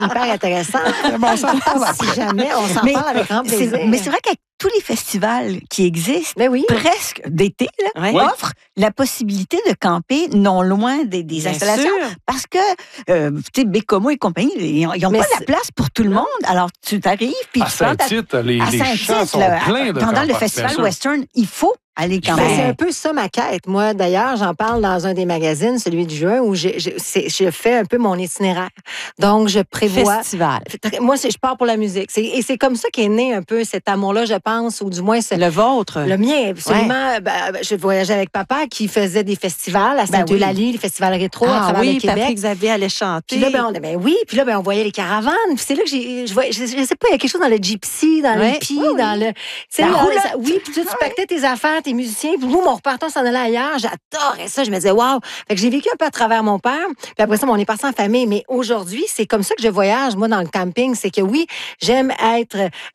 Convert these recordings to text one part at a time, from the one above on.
hyper intéressant. On s'en parle après. Si jamais, on s'en parle avec grand plaisir. Mais c'est vrai qu'avec tous les festivals qui existent, Mais oui. presque d'été, là, Ouais. offrent la possibilité de camper non loin des Bien installations. sûr. Parce que, tu sais, Bécomo et compagnie, ils n'ont Mais pas c'est- la place pour tout le monde. Alors, tu t'arrives, puis À tu plantes Saint-Tite, les champs Saint-Tite, sont là, pleins de pendant le campeurs, festival bien sûr. Western, il faut aller camper. Ben, c'est un peu ça ma quête. Moi, d'ailleurs, j'en parle dans un des magazines, celui du juin, où je fais un peu mon itinéraire. Donc, je prévois... Festival. Moi, je pars pour la musique. Et c'est comme ça qu'est né un peu cet amour-là, je pense, ou du moins... Le vôtre. Le mien, absolument. Je voyageais avec papa qui faisait des festivals à Sainte-Eulalie, les festivals rétro à travers le Québec. Patrick Xavier allait chanter. Puis là, on voyait les caravanes. Puis c'est là que je sais pas, il y a quelque chose dans le gypsy, dans Ouais. l'hippie, dans le... Tu sais, La là, roulotte. oui, puis tu pactais tes affaires, tes musiciens. Puis nous, mon repartant s'en allait ailleurs. J'adorais ça. Je me disais, waouh. Fait que j'ai vécu un peu à travers mon père. Puis après ça, on est parti en famille. Mais aujourd'hui, c'est comme ça que je voyage, moi, dans le camping. C'est que oui, j'aime être,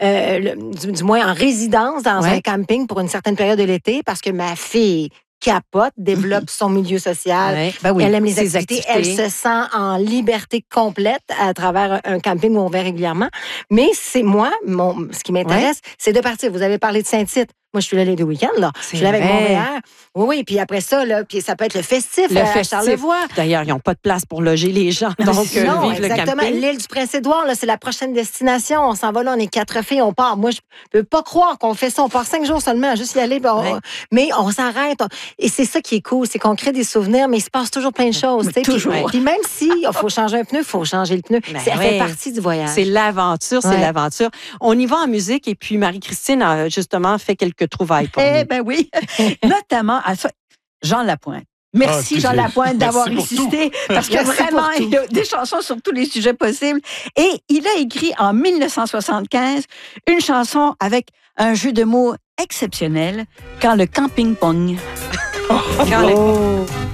du moins en résidence dans un camping pour une certaine période de l'été parce que ma fille capote, développe son milieu social. Ouais. Ben oui. Elle aime les Ses activités. Elle se sent en liberté complète à travers un camping où on va régulièrement. Mais c'est moi, ce qui m'intéresse, c'est de partir. Vous avez parlé de Saint-Tite. Moi, je suis là les deux week-ends, là. Je suis là avec vrai. Montréal. Oui, puis après ça, là, puis ça peut être le festif à Charlevoix. D'ailleurs, ils n'ont pas de place pour loger les gens. Donc, Non, vivre le exactement. camping. L'île du Prince-Édouard, là, c'est la prochaine destination. On s'en va là, on est 4 filles, on part. Moi, je peux pas croire qu'on fait ça. On part 5 jours seulement à juste y aller. Mais on s'arrête. Et c'est ça qui est cool, c'est qu'on crée des souvenirs, mais il se passe toujours plein de choses. Toujours. Puis même si il faut changer un pneu, il faut changer le pneu. Ça fait partie du voyage. C'est l'aventure, c'est l'aventure. On y va en musique et puis Marie-Christine a justement fait quelques trouvailles pour nous. Ben oui, notamment Jean Lapointe. Merci Jean Lapointe d'avoir insisté parce que Merci vraiment, pour tout. il y a des chansons sur tous les sujets possibles. Et il a écrit en 1975 une chanson avec un jeu de mots exceptionnel, Quand le camping pogne. Quand le-